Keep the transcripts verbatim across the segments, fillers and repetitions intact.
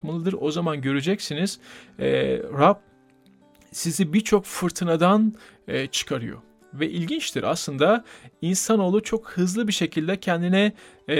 yapmalıdır. O zaman göreceksiniz e, Rab sizi birçok fırtınadan e, çıkarıyor. Ve ilginçtir aslında, insanoğlu çok hızlı bir şekilde kendine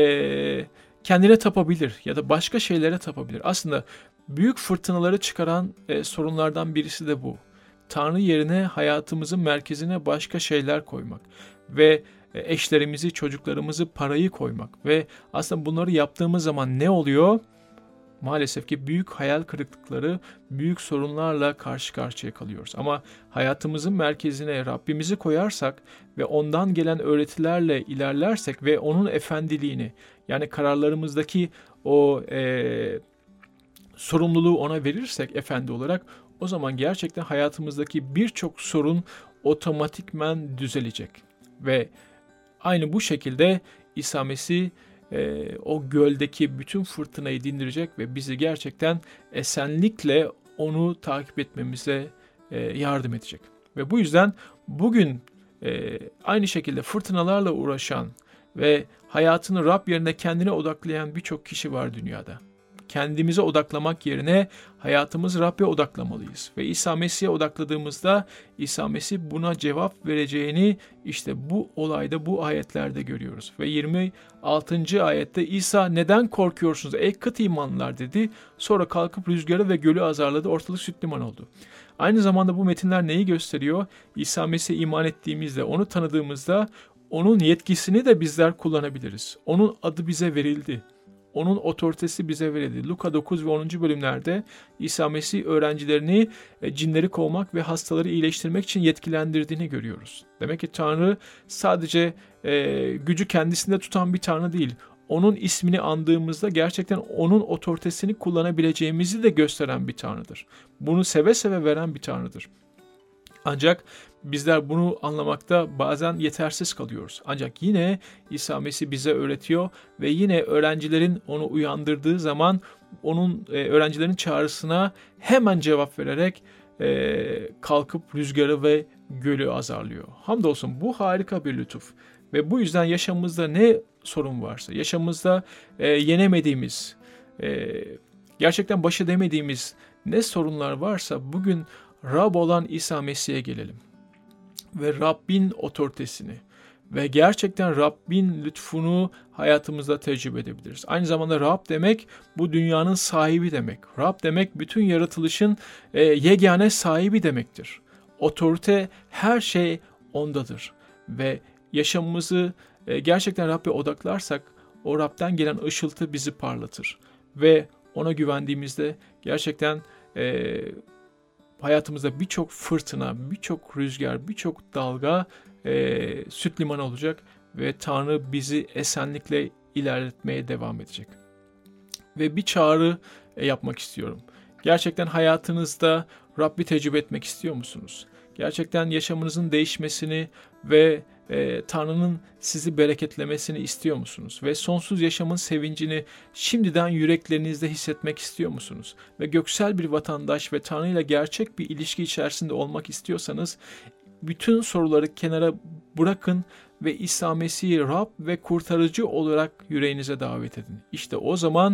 e, kendine tapabilir ya da başka şeylere tapabilir. Aslında büyük fırtınaları çıkaran e, sorunlardan birisi de bu. Tanrı yerine hayatımızın merkezine başka şeyler koymak ve e, eşlerimizi, çocuklarımızı, parayı koymak ve aslında bunları yaptığımız zaman ne oluyor? Maalesef ki büyük hayal kırıklıkları, büyük sorunlarla karşı karşıya kalıyoruz. Ama hayatımızın merkezine Rabbimizi koyarsak ve ondan gelen öğretilerle ilerlersek ve onun efendiliğini, yani kararlarımızdaki o e, sorumluluğu ona verirsek efendi olarak, o zaman gerçekten hayatımızdaki birçok sorun otomatikman düzelecek. Ve aynı bu şekilde İsa Mesih e, o göldeki bütün fırtınayı dindirecek ve bizi gerçekten esenlikle onu takip etmemize e, yardım edecek. Ve bu yüzden bugün e, aynı şekilde fırtınalarla uğraşan ve hayatını Rab yerine kendine odaklayan birçok kişi var dünyada. Kendimize odaklamak yerine hayatımızı Rab'be odaklamalıyız. Ve İsa Mesih'e odakladığımızda İsa Mesih buna cevap vereceğini işte bu olayda, bu ayetlerde görüyoruz. Ve yirmi altıncı ayette İsa neden korkuyorsunuz ey kıt imanlılar dedi. Sonra kalkıp rüzgarı ve gölü azarladı, ortalık süt liman oldu. Aynı zamanda bu metinler neyi gösteriyor? İsa Mesih'e iman ettiğimizde, onu tanıdığımızda onun yetkisini de bizler kullanabiliriz. Onun adı bize verildi. Onun otoritesi bize verildi. Luka dokuz ve onuncu bölümlerde İsa Mesih öğrencilerini cinleri kovmak ve hastaları iyileştirmek için yetkilendirdiğini görüyoruz. Demek ki Tanrı sadece e, gücü kendisinde tutan bir Tanrı değil. Onun ismini andığımızda gerçekten onun otoritesini kullanabileceğimizi de gösteren bir Tanrıdır. Bunu seve seve veren bir Tanrıdır. Ancak bizler bunu anlamakta bazen yetersiz kalıyoruz. Ancak yine İsa Mesih bize öğretiyor ve yine öğrencilerin onu uyandırdığı zaman onun e, öğrencilerin çağrısına hemen cevap vererek e, kalkıp rüzgarı ve gölü azarlıyor. Hamdolsun bu harika bir lütuf. Ve bu yüzden yaşamımızda ne sorun varsa, yaşamımızda e, yenemediğimiz, e, gerçekten baş edemediğimiz ne sorunlar varsa bugün Rab olan İsa Mesih'e gelelim. Ve Rabbin otoritesini ve gerçekten Rabbin lütfunu hayatımızda tecrübe edebiliriz. Aynı zamanda Rab demek bu dünyanın sahibi demek. Rab demek bütün yaratılışın e, yegane sahibi demektir. Otorite, her şey ondadır. Ve yaşamımızı e, gerçekten Rab'be odaklarsak o Rab'den gelen ışıltı bizi parlatır. Ve ona güvendiğimizde gerçekten e, hayatımızda birçok fırtına, birçok rüzgar, birçok dalga e, süt limanı olacak ve Tanrı bizi esenlikle ilerletmeye devam edecek. Ve bir çağrı e, yapmak istiyorum. Gerçekten hayatınızda Rabbi tecrübe etmek istiyor musunuz? Gerçekten yaşamınızın değişmesini ve e, Tanrı'nın sizi bereketlemesini istiyor musunuz? Ve sonsuz yaşamın sevincini şimdiden yüreklerinizde hissetmek istiyor musunuz? Ve göksel bir vatandaş ve Tanrı ile gerçek bir ilişki içerisinde olmak istiyorsanız bütün soruları kenara bırakın ve İsa Mesih'i Rab ve kurtarıcı olarak yüreğinize davet edin. İşte o zaman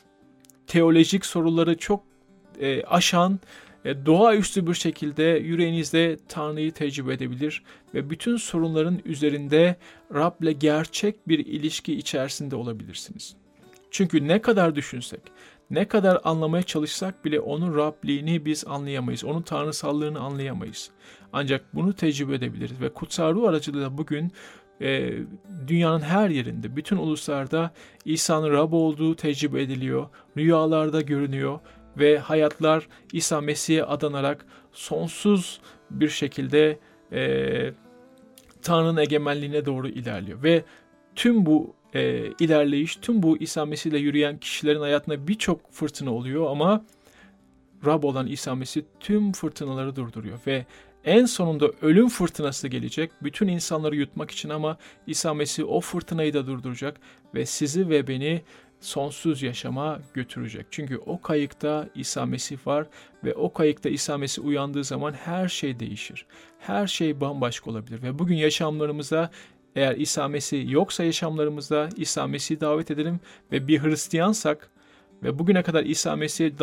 teolojik soruları çok e, aşan, doğaüstü bir şekilde yüreğinizde Tanrı'yı tecrübe edebilir ve bütün sorunların üzerinde Rab'le gerçek bir ilişki içerisinde olabilirsiniz. Çünkü ne kadar düşünsek, ne kadar anlamaya çalışsak bile onun Rabliğini biz anlayamayız, onun tanrısallığını anlayamayız. Ancak bunu tecrübe edebiliriz ve kutsal ruh aracılığıyla bugün e, dünyanın her yerinde, bütün uluslarda İsa'nın Rab olduğu tecrübe ediliyor, rüyalarda görünüyor. Ve hayatlar İsa Mesih'e adanarak sonsuz bir şekilde e, Tanrı'nın egemenliğine doğru ilerliyor. Ve tüm bu e, ilerleyiş, tüm bu İsa Mesih ile yürüyen kişilerin hayatında birçok fırtına oluyor ama Rab olan İsa Mesih tüm fırtınaları durduruyor. Ve en sonunda ölüm fırtınası gelecek bütün insanları yutmak için ama İsa Mesih o fırtınayı da durduracak ve sizi ve beni sonsuz yaşama götürecek. Çünkü o kayıkta İsa Mesih var ve o kayıkta İsa Mesih uyandığı zaman her şey değişir. Her şey bambaşka olabilir ve bugün yaşamlarımızda eğer İsa Mesih yoksa yaşamlarımızda İsa Mesih'i davet edelim ve bir Hristiyansak ve bugüne kadar İsa Mesih'e